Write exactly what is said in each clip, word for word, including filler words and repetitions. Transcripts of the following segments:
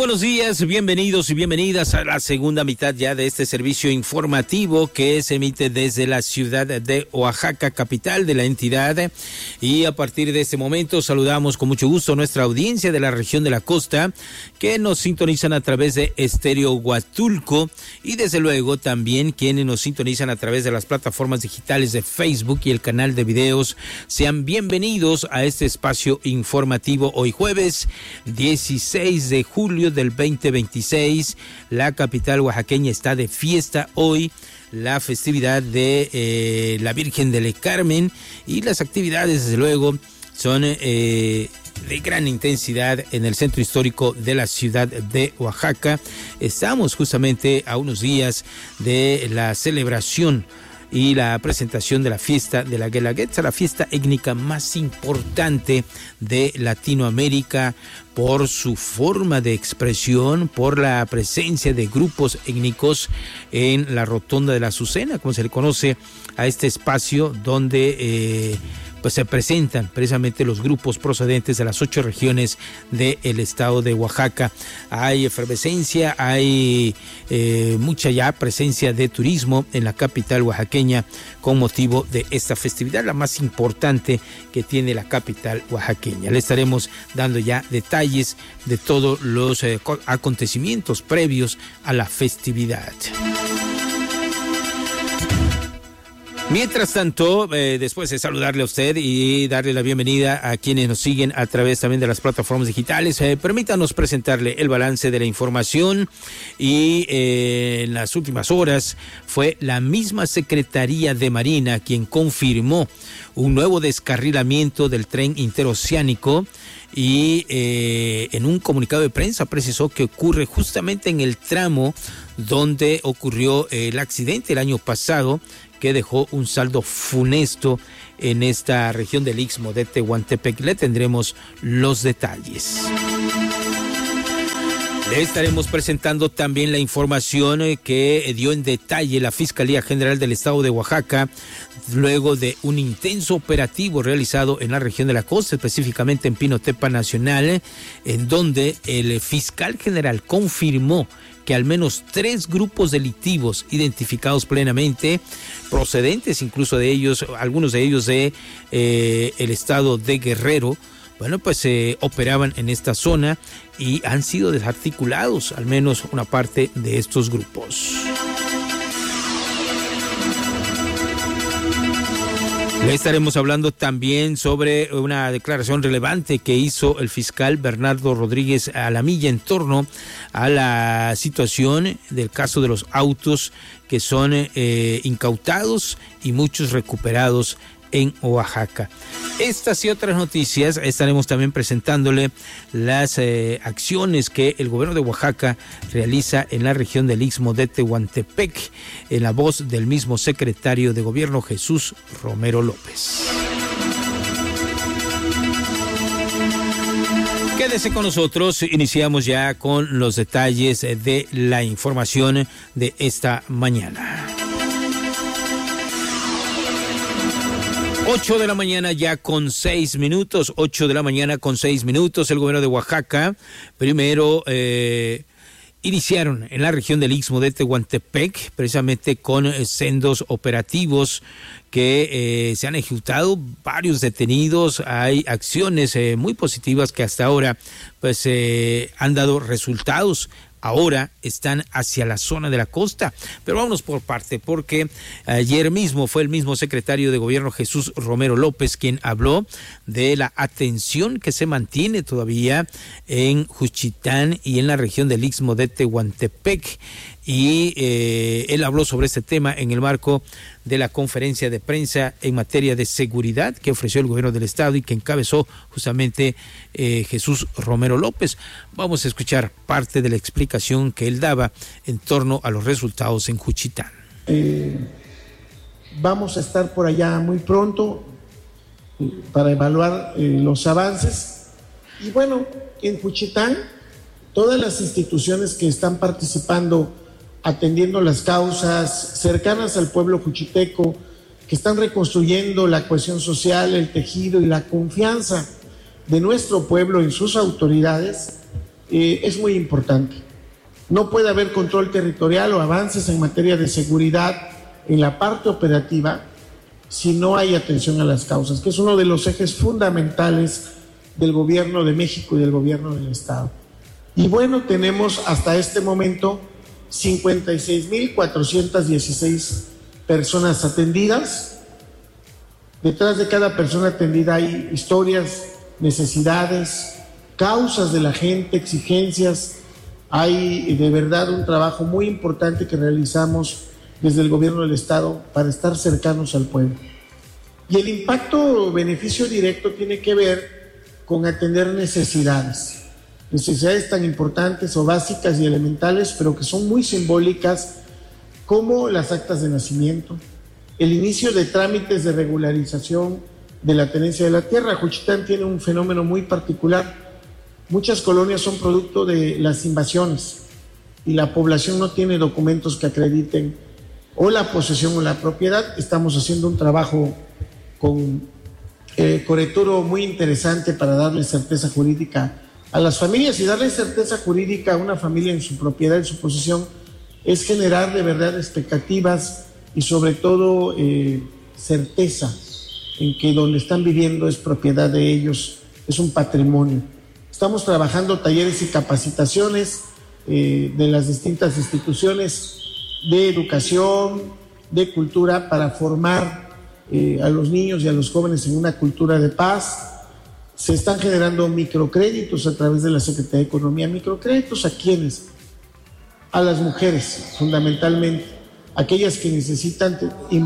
buenos días, bienvenidos y bienvenidas a la segunda mitad ya de este servicio informativo que se emite desde la ciudad de Oaxaca, capital de la entidad. Y a partir de este momento saludamos con mucho gusto a nuestra audiencia de la región de la costa que nos sintonizan a través de Estéreo Huatulco y desde luego también quienes nos sintonizan a través de las plataformas digitales de Facebook y el canal de videos. Sean bienvenidos a este espacio informativo hoy jueves dieciséis de julio del veinte veintiséis. La capital oaxaqueña está de fiesta hoy, la festividad de eh, la Virgen del Carmen, y las actividades desde luego son eh, de gran intensidad en el centro histórico de la ciudad de Oaxaca. Estamos justamente a unos días de la celebración y la presentación de la fiesta de la Guelaguetza, la fiesta étnica más importante de Latinoamérica, por su forma de expresión, por la presencia de grupos étnicos en la rotonda de la Azucena, como se le conoce a este espacio donde eh, pues se presentan precisamente los grupos procedentes de las ocho regiones del estado de Oaxaca. Hay efervescencia, hay eh, mucha ya presencia de turismo en la capital oaxaqueña con motivo de esta festividad, la más importante que tiene la capital oaxaqueña. Le estaremos dando ya detalles de todos los eh, acontecimientos previos a la festividad. Mientras tanto, eh, después de saludarle a usted y darle la bienvenida a quienes nos siguen a través también de las plataformas digitales, eh, permítanos presentarle el balance de la información. Y eh, en las últimas horas fue la misma Secretaría de Marina quien confirmó un nuevo descarrilamiento del tren interoceánico, y eh, en un comunicado de prensa precisó que ocurre justamente en el tramo donde ocurrió el accidente el año pasado, que dejó un saldo funesto en esta región del Istmo de Tehuantepec. Le tendremos los detalles. Le estaremos presentando también la información que dio en detalle la Fiscalía General del Estado de Oaxaca luego de un intenso operativo realizado en la región de la costa, específicamente en Pinotepa Nacional, en donde el fiscal general confirmó que al menos tres grupos delictivos identificados plenamente, procedentes incluso de ellos, algunos de ellos de eh, el estado de Guerrero, bueno, pues se eh, operaban en esta zona y han sido desarticulados al menos una parte de estos grupos. Le estaremos hablando también sobre una declaración relevante que hizo el fiscal Bernardo Rodríguez Alamilla en torno a la situación del caso de los autos que son eh, incautados y muchos recuperados en Oaxaca. Estas y otras noticias estaremos también presentándole las eh, acciones que el gobierno de Oaxaca realiza en la región del Istmo de Tehuantepec, en la voz del mismo secretario de gobierno, Jesús Romero López. Quédese con nosotros, iniciamos ya con los detalles de la información de esta mañana. Ocho de la mañana ya con seis minutos, ocho de la mañana con seis minutos. El gobierno de Oaxaca primero eh, iniciaron en la región del Istmo de Tehuantepec, precisamente con eh, sendos operativos que eh, se han ejecutado, varios detenidos. Hay acciones eh, muy positivas que hasta ahora pues eh, han dado resultados. Ahora están hacia la zona de la costa, pero vámonos por parte, porque ayer mismo fue el mismo secretario de gobierno, Jesús Romero López, quien habló de la atención que se mantiene todavía en Juchitán y en la región del Istmo de Tehuantepec. Y eh, él habló sobre este tema en el marco de la conferencia de prensa en materia de seguridad que ofreció el gobierno del estado y que encabezó justamente eh, Jesús Romero López. Vamos a escuchar parte de la explicación que él daba en torno a los resultados en Juchitán. Eh, vamos a estar por allá muy pronto para evaluar eh, los avances. Y bueno, en Juchitán, todas las instituciones que están participando atendiendo las causas cercanas al pueblo juchiteco, que están reconstruyendo la cohesión social, el tejido y la confianza de nuestro pueblo en sus autoridades, eh, es muy importante. No puede haber control territorial o avances en materia de seguridad en la parte operativa si no hay atención a las causas, que es uno de los ejes fundamentales del gobierno de México y del gobierno del Estado. Y bueno, tenemos hasta este momento cincuenta y seis mil cuatrocientas dieciséis personas atendidas. Detrás de cada persona atendida hay historias, necesidades, causas de la gente, exigencias. Hay de verdad un trabajo muy importante que realizamos desde el gobierno del Estado para estar cercanos al pueblo. Y el impacto beneficio directo tiene que ver con atender necesidades, necesidades tan importantes o básicas y elementales, pero que son muy simbólicas, como las actas de nacimiento, el inicio de trámites de regularización de la tenencia de la tierra. Juchitán tiene un fenómeno muy particular. Muchas colonias son producto de las invasiones y la población no tiene documentos que acrediten o la posesión o la propiedad. Estamos haciendo un trabajo con eh, Correturo muy interesante para darle certeza jurídica a las familias, y darle certeza jurídica a una familia en su propiedad, en su posesión, es generar de verdad expectativas y sobre todo eh, certeza en que donde están viviendo es propiedad de ellos, es un patrimonio. Estamos trabajando talleres y capacitaciones eh, de las distintas instituciones de educación, de cultura, para formar eh, a los niños y a los jóvenes en una cultura de paz. Se están generando microcréditos a través de la Secretaría de Economía. ¿Microcréditos a quiénes? A las mujeres, fundamentalmente, aquellas que necesitan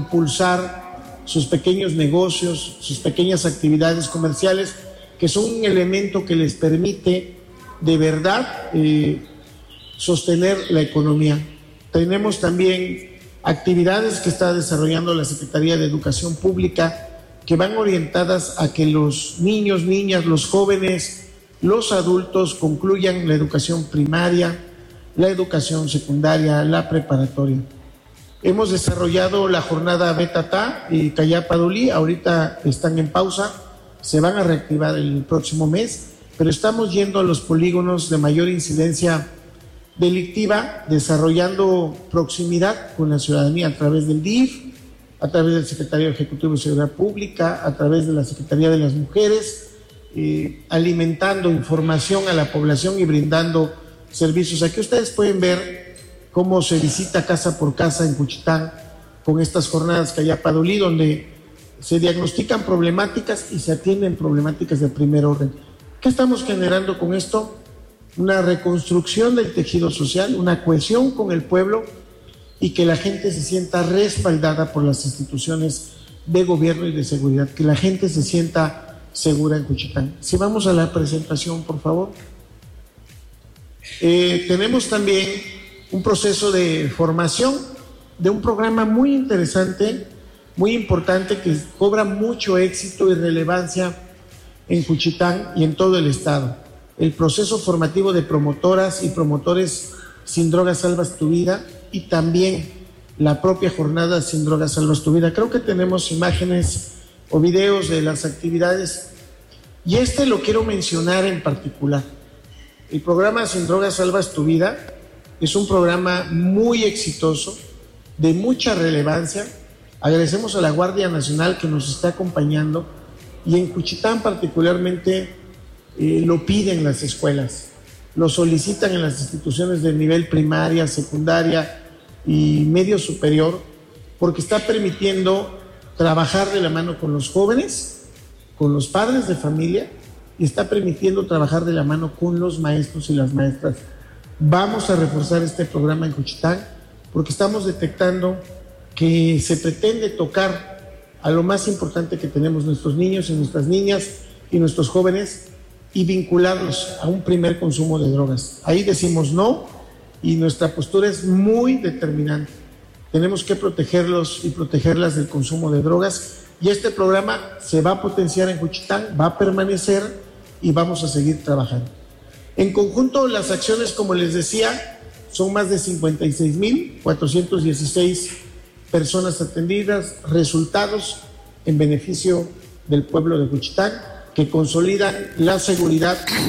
impulsar sus pequeños negocios, sus pequeñas actividades comerciales, que son un elemento que les permite de verdad eh, sostener la economía. Tenemos también actividades que está desarrollando la Secretaría de Educación Pública que van orientadas a que los niños, niñas, los jóvenes, los adultos concluyan la educación primaria, la educación secundaria, la preparatoria. Hemos desarrollado la jornada Betatá y Cayapadulí, ahorita están en pausa, se van a reactivar el próximo mes, pero estamos yendo a los polígonos de mayor incidencia delictiva, desarrollando proximidad con la ciudadanía a través del D I F, a través del Secretario Ejecutivo de Seguridad Pública, a través de la Secretaría de las Mujeres, eh, alimentando información a la población y brindando servicios. Aquí ustedes pueden ver cómo se visita casa por casa en Juchitán con estas jornadas Cayapadulí, donde se diagnostican problemáticas y se atienden problemáticas de primer orden. ¿Qué estamos generando con esto? Una reconstrucción del tejido social, una cohesión con el pueblo y que la gente se sienta respaldada por las instituciones de gobierno y de seguridad, que la gente se sienta segura en Juchitán. Si vamos a la presentación, por favor. Eh, tenemos también un proceso de formación de un programa muy interesante, muy importante, que cobra mucho éxito y relevancia en Juchitán y en todo el estado. El proceso formativo de promotoras y promotores Sin Drogas Salvas Tu Vida, y también la propia jornada Sin Drogas Salvas Tu Vida. Creo que tenemos imágenes o videos de las actividades, y este lo quiero mencionar en particular. El programa Sin Drogas Salvas Tu Vida es un programa muy exitoso, de mucha relevancia. Agradecemos a la Guardia Nacional que nos está acompañando, y en Juchitán particularmente eh, lo piden las escuelas, lo solicitan en las instituciones de nivel primaria, secundaria y medio superior, porque está permitiendo trabajar de la mano con los jóvenes, con los padres de familia, y está permitiendo trabajar de la mano con los maestros y las maestras. Vamos a reforzar este programa en Juchitán porque estamos detectando que se pretende tocar a lo más importante que tenemos, nuestros niños y nuestras niñas y nuestros jóvenes, y vincularlos a un primer consumo de drogas. Ahí decimos no, y nuestra postura es muy determinante. Tenemos que protegerlos y protegerlas del consumo de drogas, y este programa se va a potenciar en Juchitán, va a permanecer y vamos a seguir trabajando. En conjunto, las acciones, como les decía, son más de cincuenta y seis mil cuatrocientas dieciséis personas atendidas, resultados en beneficio del pueblo de Juchitán, que consolidan la seguridad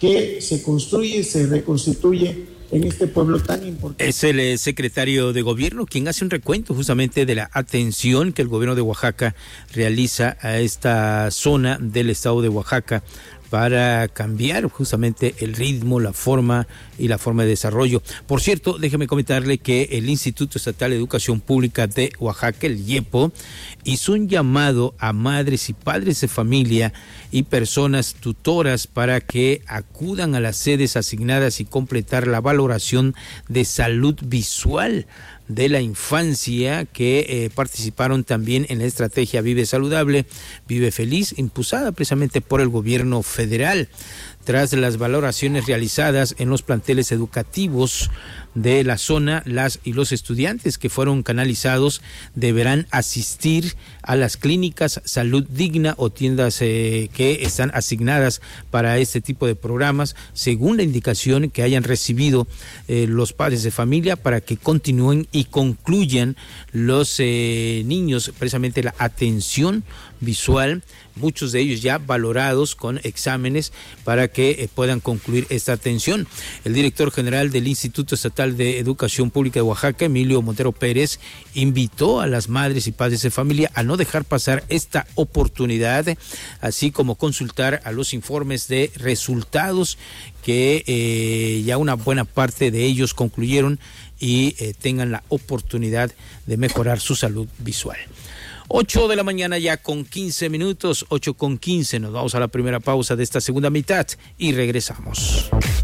que se construye, se reconstituye en este pueblo tan importante. Es el eh, secretario de gobierno quien hace un recuento justamente de la atención que el gobierno de Oaxaca realiza a esta zona del estado de Oaxaca para cambiar justamente el ritmo, la forma y la forma de desarrollo. Por cierto, déjeme comentarle que el Instituto Estatal de Educación Pública de Oaxaca, el IEPO, hizo un llamado a madres y padres de familia y personas tutoras para que acudan a las sedes asignadas y completar la valoración de salud visual de la infancia que eh, participaron también en la estrategia Vive Saludable, Vive Feliz, impulsada precisamente por el gobierno federal. Tras las valoraciones realizadas en los planteles educativos de la zona, las y los estudiantes que fueron canalizados deberán asistir a las clínicas Salud Digna o tiendas eh, que están asignadas para este tipo de programas, según la indicación que hayan recibido eh, los padres de familia, para que continúen y concluyan los eh, niños precisamente la atención visual, muchos de ellos ya valorados con exámenes para que eh, puedan concluir esta atención. El director general del Instituto Estatal de Educación Pública de Oaxaca, Emilio Montero Pérez, invitó a las madres y padres de familia a no dejar pasar esta oportunidad, así como consultar a los informes de resultados que eh, ya una buena parte de ellos concluyeron y eh, tengan la oportunidad de mejorar su salud visual. ocho de la mañana ya con quince minutos, ocho con quince, nos vamos a la primera pausa de esta segunda mitad y regresamos.